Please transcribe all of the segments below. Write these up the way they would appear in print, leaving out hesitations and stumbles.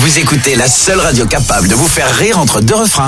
Vous écoutez la seule radio capable de vous faire rire entre deux refrains.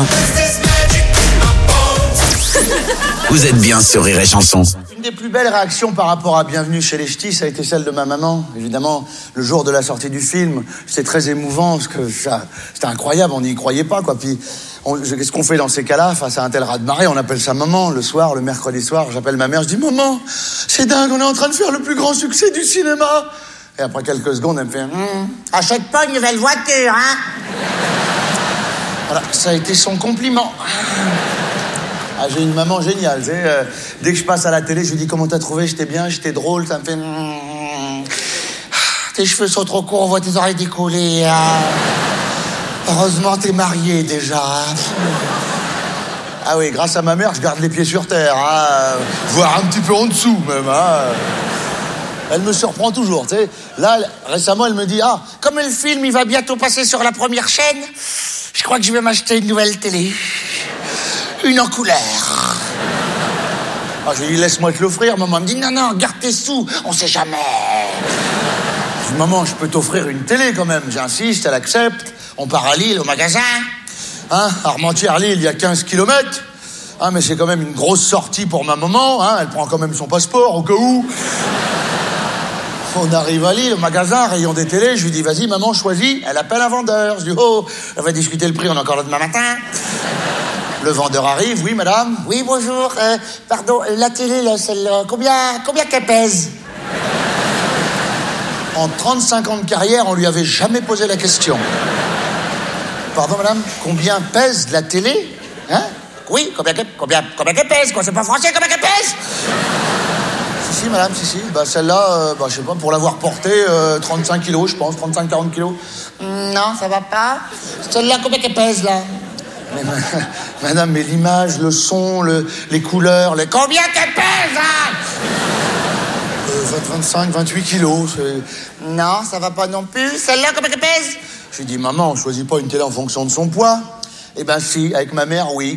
Vous êtes bien sur Rire et Chanson. Une des plus belles réactions par rapport à Bienvenue chez les Ch'tis, ça a été celle de ma maman. Évidemment, le jour de la sortie du film, c'était très émouvant parce que c'était incroyable, on n'y croyait pas, quoi. Puis, qu'est-ce qu'on fait dans ces cas-là face à un tel raz-de-marée? On appelle sa maman le soir, le mercredi soir. J'appelle ma mère, je dis maman, c'est dingue, on est en train de faire le plus grand succès du cinéma. Et après quelques secondes, elle me fait Achète pas une nouvelle voiture, hein? Voilà, ça a été son compliment. Ah, j'ai une maman géniale, tu sais. Dès que je passe à la télé, je lui dis comment t'as trouvé, j'étais bien, j'étais drôle, ça me fait. Tes cheveux sont trop courts, on voit tes oreilles décollées. Hein. Heureusement, t'es marié déjà. Hein. Ah oui, grâce à ma mère, je garde les pieds sur terre, hein. Voire un petit peu en dessous même. Hein. Elle me surprend toujours, tu sais. Là, récemment, elle me dit Comme le film, il va bientôt passer sur la première chaîne, je crois que je vais m'acheter une nouvelle télé. Une en couleur. Je lui dis, laisse-moi te l'offrir. Maman me dit, Non, garde tes sous, on sait jamais. Je dis, maman, je peux t'offrir une télé quand même. J'insiste, elle accepte. On part à Lille, au magasin. Hein, Armentières-Lille, il y a 15 km. Hein, mais c'est quand même une grosse sortie pour ma maman. Hein, elle prend quand même son passeport, au cas où. On arrive à Lille, au magasin, rayon des télés. Je lui dis, vas-y, maman, choisis. Elle appelle un vendeur. Je dis, elle va discuter le prix, on est encore là demain matin. Le vendeur arrive, oui, madame. Oui, bonjour. Pardon, la télé, là, celle-là, combien qu'elle pèse? En 35 ans de carrière, on lui avait jamais posé la question. Pardon, madame, combien pèse la télé? Hein? Oui, combien qu'elle pèse, quoi? C'est pas français, combien qu'elle pèse? Si, madame, si. Celle-là, je sais pas, pour l'avoir portée, 35 kilos, je pense, 35-40 kilos. Non, ça va pas. Celle-là, combien qu'elle pèse, là? Mais, madame, mais l'image, le son, les couleurs, Combien qu'elle pèse, hein? 25, 28 kilos, c'est... Non, ça va pas non plus. Celle-là, combien qu'elle pèse? Je lui dis, maman, on choisit pas une télé en fonction de son poids. Eh ben si, avec ma mère, oui.